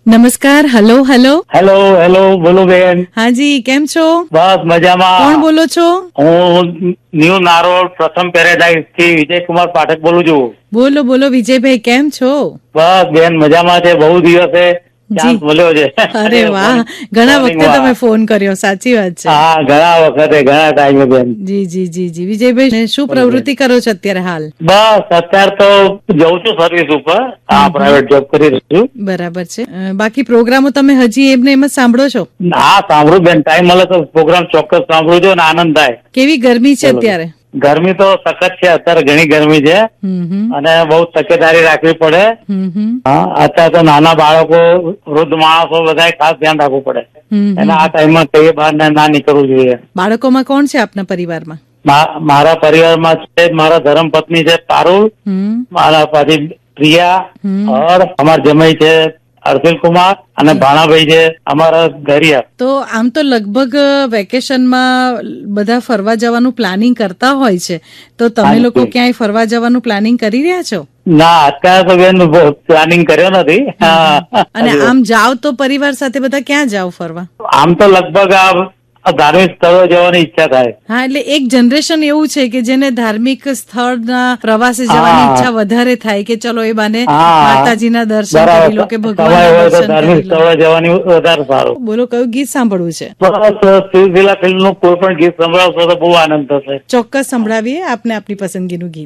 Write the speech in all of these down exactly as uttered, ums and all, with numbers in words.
નમસ્કાર. Hello hello hello hello બોલો બેન. હાજી, કેમ છો? બસ મજામાં. કોણ બોલો છો? હું ન્યુ નારોલ પ્રથમ પેરેડાઇઝ થી વિજયકુમાર પાઠક બોલું છું. બોલો બોલો વિજયભાઈ, કેમ છો? બસ બેન મજામાં છે. બહુ દિવસે ચાન્સ મળ્યો છે. અરે વાહ, ઘણા વખતે તમે ફોન કર્યો. સાચી વાત છે. હા, ઘણા વખતે ઘણા ટાઈમે બેન. જી જી જી જી વિજયભાઈ, શું પ્રવૃત્તિ કરો છો અત્યારે હાલ? બસ અત્યારે તો જઉં છું સર્વિસ ઉપર. હા, પ્રાઇવેટ જોબ કરી રહી છું. બરાબર છે. અ, બાકી પ્રોગ્રામો તમે હજી એમને એમ જ સાંભળો છો? હા, સાંભળું બેન. ટાઈમ મળે તો પ્રોગ્રામ ચોક્કસ સાંભળું છું અને આનંદ થાય. કેવી ગરમી છે અત્યારે? ગરમી તો સખત છે અત્યારે, ઘણી ગરમી છે અને બહુ તકેદારી રાખવી પડે. હા, અત્યારે તો નાના બાળકો, વૃદ્ધ માણસો બધા ખાસ ધ્યાન રાખવું પડે. અને આ ટાઈમમાં કઈ બહાર ના નીકળવું જોઈએ. બાળકોમાં કોણ છે આપના પરિવારમાં? મારા પરિવારમાં છે મારા ધર્મપત્ની છે પારુલ, મારા પછી પ્રિયા, ઓર અમારા જમાઈ છે અર્જુન કુમાર અને ભાણાભાઈ છે અમારા ઘરિયા. તો આમ તો લગભગ વેકેશનમાં બધા ફરવા જવાનું પ્લાનિંગ કરતા હોય છે, તો તમે લોકો ક્યાંય ફરવા જવાનું પ્લાનિંગ કરી રહ્યા છો? ના, અત્યારે તો બેન પ્લાનિંગ કર્યો નથી. અને આમ જાવ તો પરિવાર સાથે બધા ક્યાં જાવ ફરવા? આમ તો લગભગ આ ધાર્મિક સ્થળો જવાની ઈચ્છા થાય. હા, એટલે એક જનરેશન એવું છે કે જેને ધાર્મિક સ્થળના પ્રવાસે જવાની ઈચ્છા વધારે થાય કે ચલો એ બાને માતાજીના દર્શન કરી લો કે ભગવાનના દર્શન કરી લો. જવાની વધારે સારું. બોલો, કયું ગીત સાંભળવું છે? બસ સિલસિલા ફિલ્મનું કોઈ પણ ગીત સંભળાવશો તો બહુ આનંદ થશે. ચોક્કસ સંભળાવીએ આપને આપની પસંદગીનું ગીત.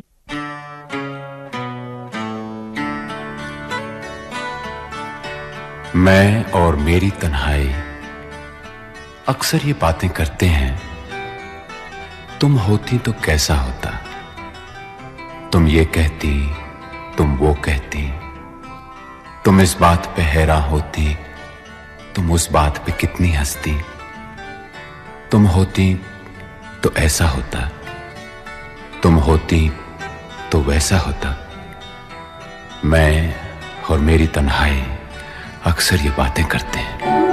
मैं और मेरी तन्हाई अक्सर ये बातें करते हैं, तुम होती तो कैसा होता, तुम ये कहती, तुम वो कहती, तुम इस बात पे हैरान होती, तुम उस बात पे कितनी हंसती, तुम होती तो ऐसा होता, तुम होती तो वैसा होता. मैं और मेरी तन्हाई अक्सर ये बातें करते हैं.